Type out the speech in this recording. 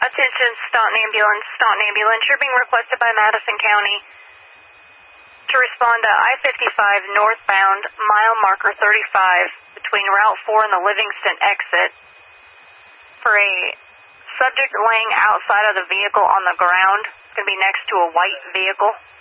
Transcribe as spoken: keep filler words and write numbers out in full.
Attention, Staunton Ambulance. Staunton Ambulance, you're being requested by Madison County to respond to I fifty-five northbound, mile marker thirty-five, between Route four and the Livingston exit, for a subject laying outside of the vehicle on the ground. It's going to be next to a white vehicle.